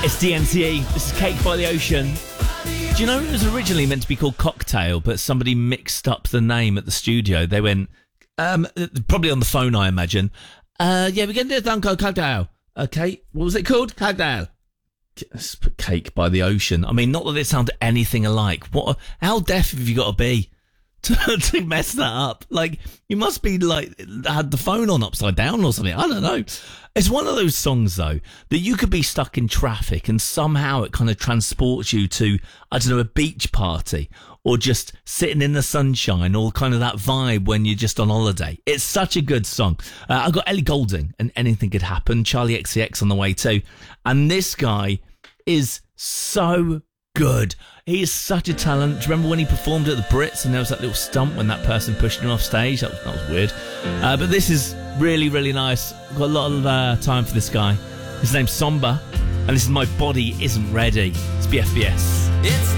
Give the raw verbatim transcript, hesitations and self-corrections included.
It's D N C E. This is Cake by the Ocean. Do you know it was originally meant to be called Cocktail, but somebody mixed up the name at the studio. They went, um, probably on the phone, I imagine. Uh, yeah, we're going to do a thing called Cocktail. Okay, what was it called? Cocktail. Cake by the Ocean. I mean, not that it sounded anything alike. What? How deaf have you got to be to, to mess that up? Like, you must be like had the phone on upside down or something. I don't know. It's one of those songs though that you could be stuck in traffic and somehow it kind of transports you to, I don't know, a beach party or just sitting in the sunshine or kind of that vibe when you're just on holiday. It's such a good song. Uh, I got Ellie Goulding and Anything Could Happen, Charlie X C X on the way too. And this guy is so good. He is such a talent. Do you remember when he performed at the Brits and there was that little stump when that person pushed him off stage? That was, that was weird. Uh, but this is really, really nice. I've got a lot of uh, time for this guy. His name's Somber, and this is My Body Isn't Ready. It's B F B S. It's